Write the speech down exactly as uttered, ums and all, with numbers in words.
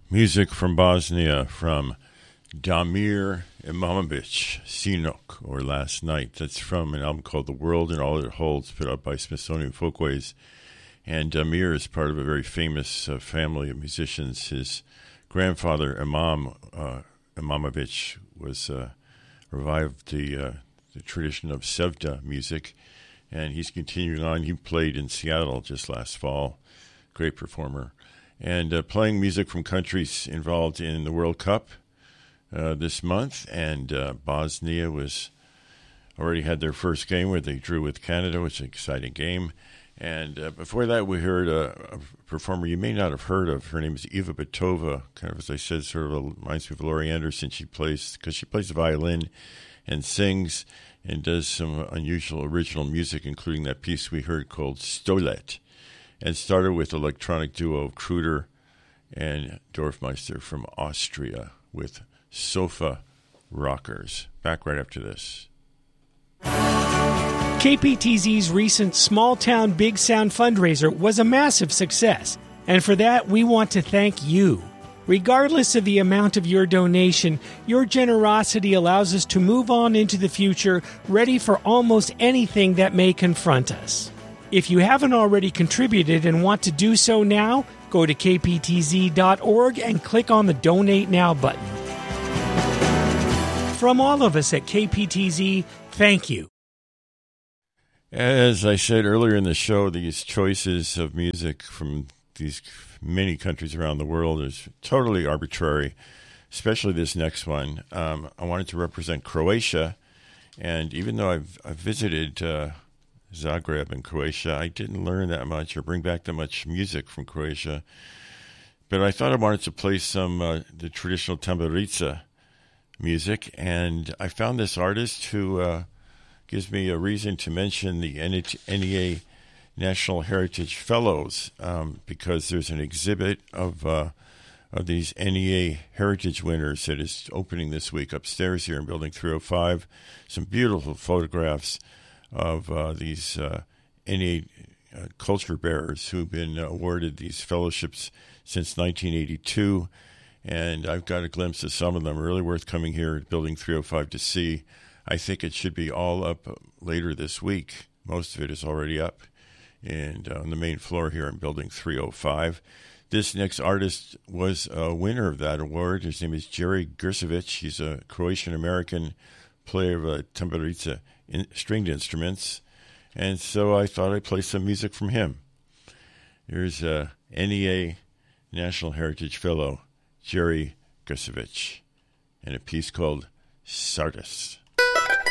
Music from Bosnia from Damir Imamovic, Sinok, or Last Night. That's from an album called The World and All It Holds, put out by Smithsonian Folkways. And Damir is part of a very famous uh, family of musicians. His grandfather, Imam uh, Imamovic, was uh, revived the, uh, the tradition of Sevda music, and he's continuing on. He played in Seattle just last fall. Great performer. And uh, playing music from countries involved in the World Cup uh, this month. And uh, Bosnia was already had their first game where they drew with Canada, which is an exciting game. And uh, before that, we heard a, a performer you may not have heard of. Her name is Eva Betova. Kind of, as I said, sort of a, reminds me of Laurie Anderson. She plays, because she plays the violin and sings and does some unusual original music, including that piece we heard called Stolet. And started with electronic duo Kruder and Dorfmeister from Austria with Sofa Rockers. Back right after this. K P T Z's recent Small Town Big Sound fundraiser was a massive success, and for that we want to thank you. Regardless of the amount of your donation, your generosity allows us to move on into the future ready for almost anything that may confront us. If you haven't already contributed and want to do so now, go to k p t z dot org and click on the Donate Now button. From all of us at K P T Z, thank you. As I said earlier in the show, these choices of music from these many countries around the world is totally arbitrary, especially this next one. Um, I wanted to represent Croatia, and even though I've, I've visited uh, Zagreb in Croatia, I didn't learn that much or bring back that much music from Croatia. But I thought I wanted to play some uh, the traditional tamburica music, and I found this artist who uh, gives me a reason to mention the N E A National Heritage Fellows, um, because there's an exhibit of uh, of these N E A Heritage winners that is opening this week upstairs here in Building three oh five. Some beautiful photographs of uh, these uh, N E A uh, culture bearers who've been awarded these fellowships since nineteen eighty-two. And I've got a glimpse of some of them. Really worth coming here at Building three oh five to see. I think it should be all up later this week. Most of it is already up and uh, on the main floor here in Building three oh five. This next artist was a winner of that award. His name is Jerry Grcevic. He's a Croatian-American player of uh, tamburica in, stringed instruments. And so I thought I'd play some music from him. Here's uh, N E A National Heritage Fellow Jerry Grcevic and a piece called Sardis.